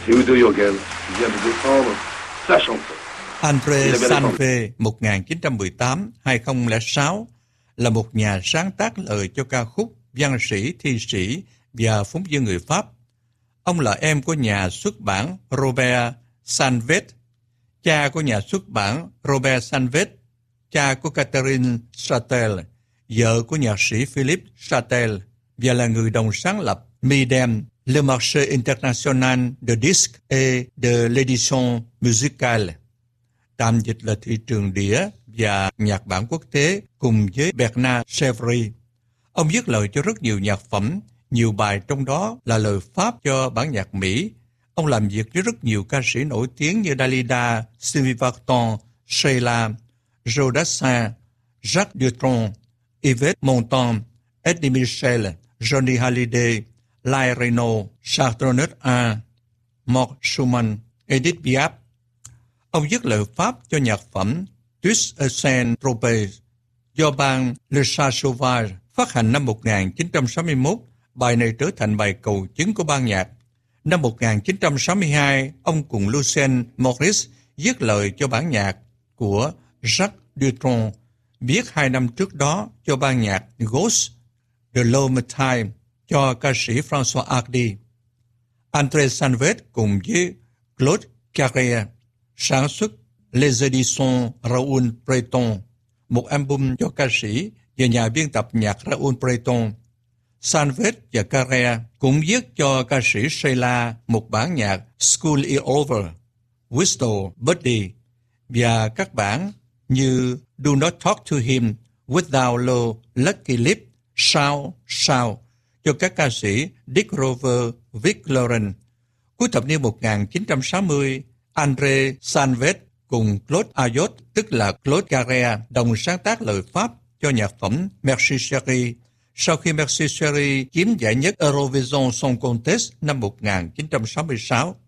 Théodore Jürgen vient de défendre sa chanson. André Sanve 1918-2006 là một nhà sáng tác lời cho ca khúc, văn sĩ, thi sĩ và phóng viên người Pháp. Ông là em của nhà xuất bản Robert Sanvet, cha của nhà xuất bản Robert Sanvet, cha của Catherine Châtel, vợ của nhạc sĩ Philippe Châtel, và là người đồng sáng lập MIDEM, Le Marché International de Disques et de l'Édition Musicale, tạm dịch là thị trường đĩa và nhạc bản quốc tế, cùng với Bernard Chevry. Ông viết lời cho rất nhiều nhạc phẩm, nhiều bài trong đó là lời Pháp cho bản nhạc Mỹ. Ông làm việc với rất nhiều ca sĩ nổi tiếng như Dalida, Sylvie Vartan, Sheila, Joe Dassin, Jacques Dutronc, Yvette Montand, Eddie Mitchell, Johnny Hallyday, Lai Reno, Charles I, Mark Schumann, Edith Piaf. Ông viết lời Pháp cho nhạc phẩm Tous et Saint-Tropez do ban Le Chat Sauvage phát hành năm 1961. Bài này trở thành bài cầu chứng của ban nhạc. Năm 1962, ông cùng Lucien Maurice viết lời cho bản nhạc của Jacques Dutronc, viết 2 năm trước đó cho ban nhạc Ghost de l'Homme Time cho ca sĩ François Hardy. André Sanvet cùng với Claude Carrière sản xuất Les Éditions Raoul Breton, một album cho ca sĩ và nhà biên tập nhạc Raoul Breton. Sanvet và Carrière cũng viết cho ca sĩ Sheila một bản nhạc School is Over, Whistle Buddy và các bản như Do Not Talk to Him, Without Love, Lucky Lip, Shout, Shout cho các ca sĩ Dick Rover, Vic Laurent. Cuối thập niên 1960, André Sanvet cùng Claude Ayot, tức là Claude Carrière, đồng sáng tác lời Pháp cho nhạc phẩm Merci Chérie, sau khi Merci Chérie chiếm giải nhất Eurovision Song Contest năm 1966.